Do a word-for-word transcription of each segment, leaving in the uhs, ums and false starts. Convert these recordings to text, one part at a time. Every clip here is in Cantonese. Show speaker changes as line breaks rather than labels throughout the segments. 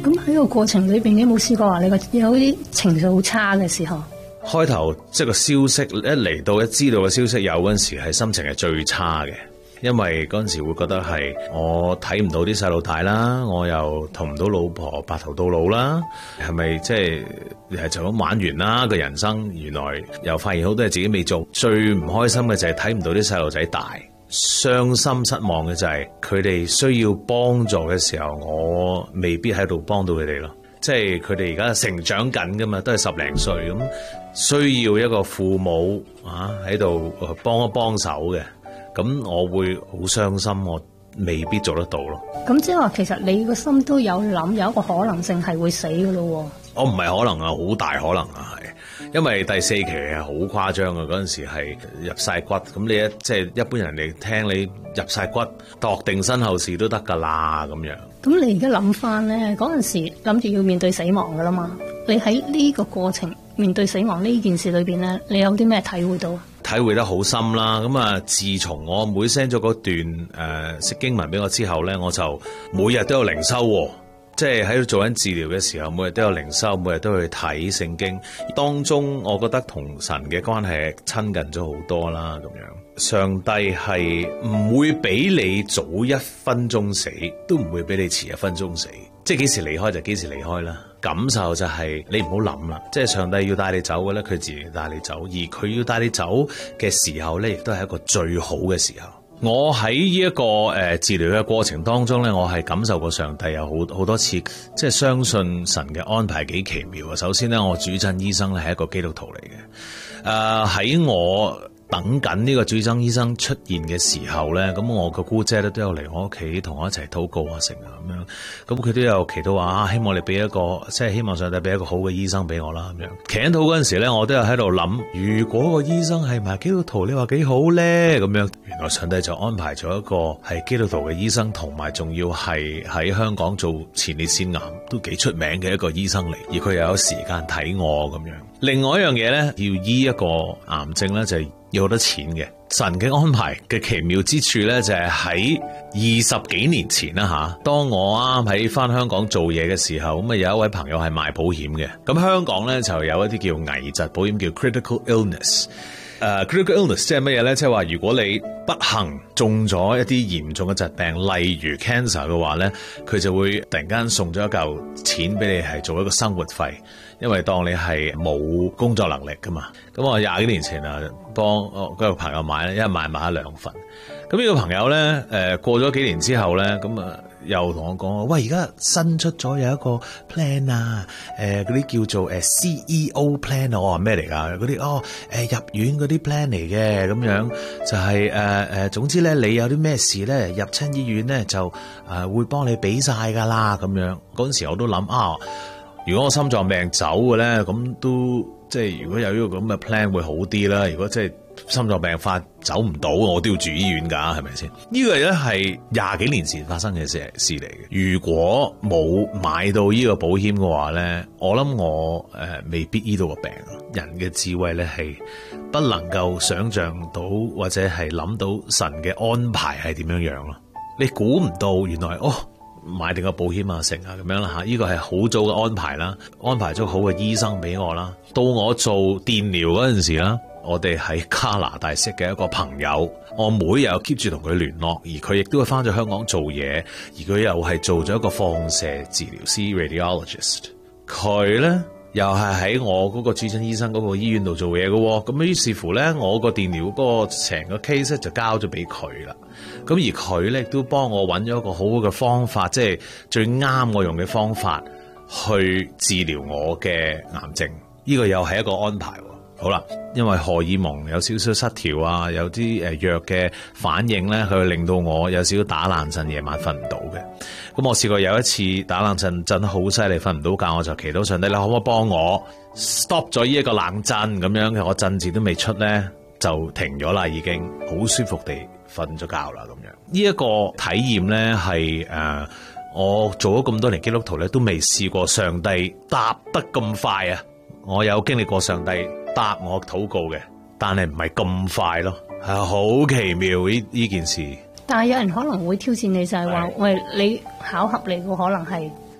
咁喺個過程裏邊，有冇試過話你個有啲情緒好差嘅時候？
開頭即係個消息一嚟到，一知道個消息有嗰陣時，係心情係最差嘅，因為嗰陣時會覺得係我睇唔到啲細路大啦，我又同唔到老婆白頭到老啦，係咪即係係就咁玩完啦個人生？原來又發現好多嘢自己未做，最唔開心嘅就係睇唔到啲細路仔大，傷心失望嘅就係佢哋需要幫助嘅時候，我未必喺度幫到佢哋咯。即係佢哋而家成長緊噶嘛，都係十零歲咁，需要一個父母啊喺度幫一幫手嘅，咁我會好傷心，我未必做得到咯。
咁即係話，其實你個心都有諗，有一個可能性係會死噶咯。
我唔係可能啊，好大可能啊，係，因為第四期係好誇張啊，嗰陣時係入晒骨，咁你一即係一般人嚟聽你入晒骨，度定身後事都得噶啦，咁樣。
咁你而家諗翻咧，嗰陣時諗住要面對死亡噶啦嘛？你喺呢個過程面對死亡呢件事裏邊咧，你有啲咩體會到啊？
體會得好深啦！咁啊，自從我妹 send 咗嗰段誒釋經文俾我之後咧，我就每日都有靈修，即係喺度做緊治療嘅時候，每日都有靈修，每日都去睇聖經。當中我覺得同神嘅關係親近咗好多啦，咁樣。上帝係唔會俾你早一分鐘死，都唔會俾你遲一分鐘死。即係幾時離開就幾時離開啦。感受就係你唔好諗啦，即係上帝要帶你走嘅咧，佢自然帶你走，而佢要帶你走嘅時候咧，亦都係一個最好嘅時候。我喺呢一個誒、呃、治療嘅過程當中咧，我係感受過上帝有好好多次，即係相信神嘅安排幾奇妙啊。首先咧，我主診醫生咧係一個基督徒嚟嘅，誒、呃、喺我等緊呢個主診醫生出現嘅時候咧，咁我個姑姐咧都有嚟我屋企同我一齊禱告啊成啊咁樣，咁佢都有祈禱話啊，希望你俾一個即係希望上帝俾一個好嘅醫生俾我啦咁樣。祈禱嗰陣時咧，我都有喺度諗，如果個醫生係埋基督徒，你話幾好咧咁樣。原來上帝就安排咗一個係基督徒嘅醫生，同埋仲要係喺香港做前列腺癌都幾出名嘅一個醫生嚟，而佢又有時間睇我咁樣。另外一樣嘢咧，要醫一個癌症咧就係要好多錢嘅。神嘅安排嘅奇妙之處咧，就係喺二十幾年前啦吓，當我啱喺翻香港做嘢嘅時候，咁啊有一位朋友係賣保險嘅。咁香港咧就有一啲叫危疾保險，叫 critical illness。誒、uh, critical illness 即係乜嘢咧？即係話如果你不幸中咗一啲嚴重嘅疾病，例如 cancer 嘅話咧，佢就會突然間送咗一嚿錢俾你，係做一個生活費，因為當你係冇工作能力噶嘛。咁我廿幾年前啊，幫我嗰個朋友買咧，一買買咗兩份。咁呢個朋友咧，誒、呃、過咗幾年之後咧，咁啊又同我講，喂，而家新出咗有一個 plan 啊，誒嗰啲叫做誒 C E O plan 啊，我話咩嚟㗎？嗰啲哦誒入院嗰啲 plan 嚟嘅，咁樣就係誒誒，總之咧你有啲咩事咧，入親醫院咧就誒、呃、會幫你俾晒㗎啦，咁樣。嗰陣時我都諗啊，如果我心臟病走嘅咧，咁都即係如果有呢個咁嘅 plan 會好啲啦。如果即係心臟病發走唔到，我都要住醫院㗎，係咪先？呢個咧係廿幾年前發生嘅事事嚟嘅。如果冇買到呢個保險嘅話咧，我諗我誒、呃、未必醫到個病。人嘅智慧咧係不能夠想像到或者係諗到神嘅安排係點樣樣咯。你估唔到原來哦買定個保險啊成啊咁樣啦嚇，呢個係好早嘅安排啦，安排咗好嘅醫生俾我啦。到我做電療嗰陣時啦。我哋喺加拿大識嘅一個朋友，我妹又 keep 住同佢聯絡，而佢亦都係返咗香港做嘢，而佢又係做咗一個放射治療師 radiologist。佢咧又係喺我嗰個主診醫生嗰個醫院度做嘢嘅，咁於是乎咧，我個電療嗰個成個 case 咧就交咗俾佢啦。咁而佢咧亦都幫我揾咗一個好好嘅方法，即係最啱我用嘅方法去治療我嘅癌症。呢個又係一個安排。好啦，因為荷爾蒙有少少失調啊，有啲誒藥嘅反應咧，佢會令到我有少少打冷震，夜晚瞓唔到嘅。咁我試過有一次打冷震震得好犀利，瞓唔到覺，我就祈禱上帝，你可唔可以幫我 stop 咗呢一個冷震咁樣嘅？我震字都未出咧，就停咗啦，已經好舒服地瞓咗覺啦咁樣。呢一個體驗咧係誒，我做咗咁多年基督徒咧，都未試過上帝答得咁快啊！我有經歷過上帝答我禱告嘅，但係唔係咁快咯，係好奇妙呢呢件事。
但係有人可能會挑戰你，就係話，喂，你巧合嚟嘅，可能係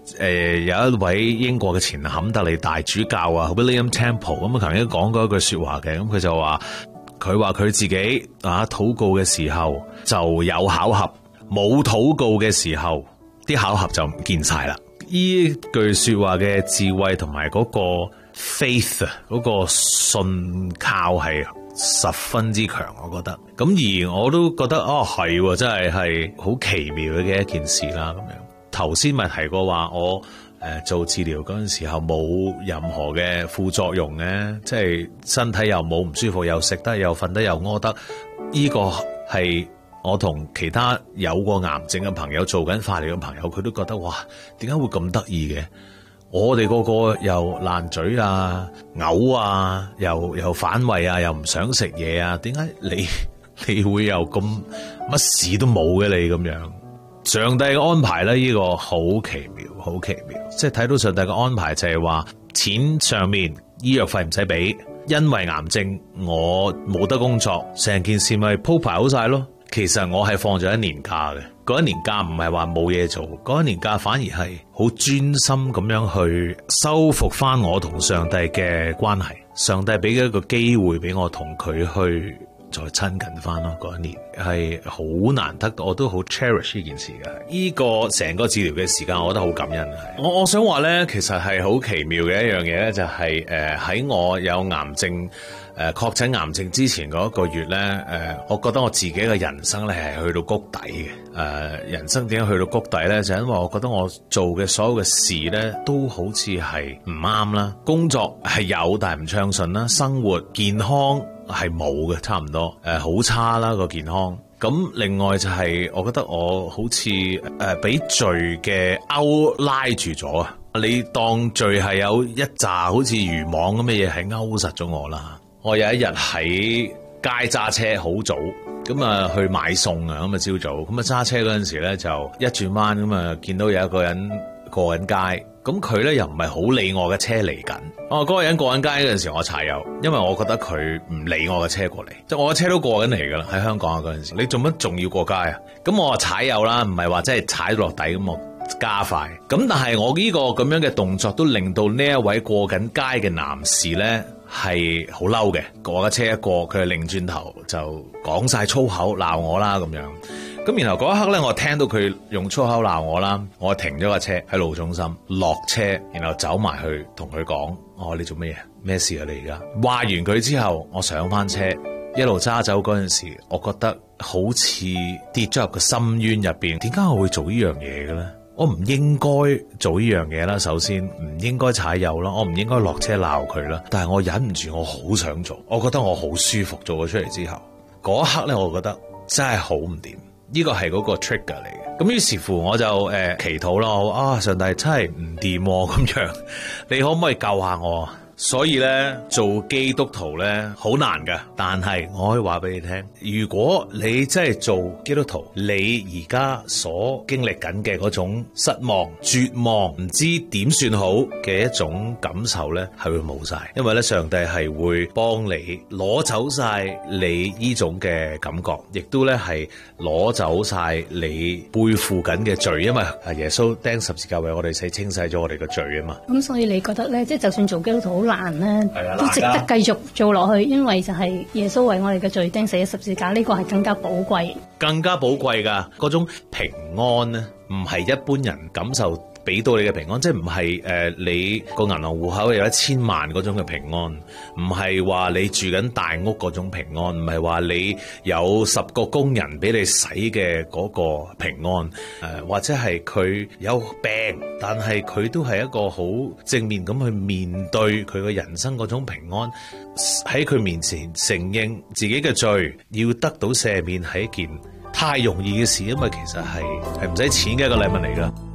呃、有一位英國嘅前坎特利大主教啊 William Temple 咁啊，曾經講過一句說話嘅，咁佢就話佢話佢自己啊禱告嘅時候就有巧合，冇禱告嘅時候啲巧合就唔見晒啦。呢句說話嘅智慧同埋嗰個 faith 啊，嗰個信靠係十分之強，我覺得。咁而我都覺得哦係，真係係好奇妙嘅一件事啦。咁樣頭先咪提過話，我誒、呃、做治療嗰陣時候冇任何嘅副作用嘅，即係身體又冇唔舒服，又食得又瞓得又屙得。呢、這個係我同其他有過癌症嘅朋友做緊化療嘅朋友，佢都覺得哇，點解會咁得意嘅？我哋個個又爛嘴啊、嘔啊、又又反胃啊、又唔想食嘢啊，點解你你會又咁乜事都冇嘅？你咁樣，上帝嘅安排咧，呢、這個好奇妙，好奇妙。即係睇到上帝嘅安排就係話，錢上面醫藥費唔使俾，因為癌症我冇得工作，成件事咪鋪排好晒咯。其實我係放咗一年假嘅，嗰一年假唔係話冇嘢做，嗰一年假反而係好專心咁樣去修復翻我同上帝嘅關係。上帝俾一個機會俾我同佢去再親近翻咯，嗰一年係好難得，我都好 cherish 呢件事嘅。呢、這個成個治療嘅時間，我覺得好感恩。係我我想話咧，其實係好奇妙嘅一樣嘢咧，就係誒喺我有癌症。誒確診癌症之前嗰一個月咧，誒、呃，我覺得我自己嘅人生咧係去到谷底嘅。誒、呃，人生點解去到谷底咧？就係、因為我覺得我做嘅所有嘅事咧，都好似係唔啱啦。工作係有，但係唔暢順啦。生活健康係冇嘅，差唔多。誒、呃，好差啦個健康。咁另外就係，我覺得我好似誒俾罪嘅勾拉住咗啊！你當罪係有一紮好似漁網咁嘅嘢係勾實咗我啦。我有一日喺街揸車好早，咁啊去買餸啊，咁啊朝早，咁啊揸車嗰陣時咧就一轉彎，咁啊見到有一個人過緊街，咁佢咧又唔係好理我嘅車嚟緊，哦嗰個人過緊街嗰陣時我踩油，因為我覺得佢唔理我嘅車過嚟，即係我嘅車都過緊嚟噶啦，喺香港啊嗰陣時，你做乜仲要過街啊？咁我話踩油啦，唔係話真係踩落底咁我加快，咁但係我呢個咁樣嘅動作都令到呢一位過緊街嘅男士咧。係好嬲嘅，我嘅車一過，佢就擰轉頭就講晒粗口鬧我啦咁樣。咁然後嗰一刻咧，我聽到佢用粗口鬧我啦，我停咗個車喺路中心，落車，然後走埋去同佢講：哦，你做咩嘢？咩事啊？你而家話完佢之後，我上翻車，一路揸走嗰陣時，我覺得好似跌咗入個深淵入邊。點解我會做呢樣嘢嘅咧？我唔應該做呢樣嘢啦，首先唔應該踩油啦，我唔應該落車鬧佢啦。但係我忍唔住，我好想做，我覺得我好舒服做咗出嚟之後，嗰一刻咧，我覺得真係好唔掂。呢個係嗰個 trigger 嚟嘅。咁於是乎我就誒、呃、祈禱啦，我啊上帝真係唔掂咁樣，你可唔可以救下我？所以咧，做基督徒咧好難噶，但係我可以話俾你聽，如果你真係做基督徒，你而家所經歷緊嘅嗰種失望、絕望、唔知點算好嘅一種感受咧，係會冇晒，因為咧上帝係會幫你攞走晒你呢種嘅感覺，亦都咧係攞走晒你背負緊嘅罪，因為啊耶穌釘十字架為我哋洗清洗咗我哋嘅罪啊嘛。
咁所以你覺得咧，即係就算做基督徒好難咧，都值得繼續做落去，因為就係耶穌為我哋嘅罪釘死喺十字架，呢個係更加寶貴，更加寶貴噶嗰種平安咧，唔係一般人感受俾到你嘅平安，即係唔係誒你個銀行戶口有一千萬嗰種嘅平安，唔係話你住緊大屋嗰種平安，唔係話你有十個工人俾你使嘅嗰個平安，誒、呃、或者係佢有病，但係佢都係一個好正面咁去面對佢嘅人生嗰種平安，喺佢面前承認自己嘅罪，要得到赦免係一件太容易嘅事，因為其實係係唔使錢嘅一個禮物嚟噶。